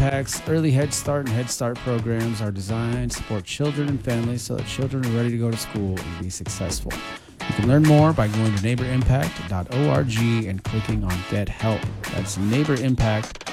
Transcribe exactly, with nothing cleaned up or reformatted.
Impact's early Head Start and Head Start programs are designed to support children and families so that children are ready to go to school and be successful. You can learn more by going to neighbor impact dot org and clicking on Get Help. That's neighbor impact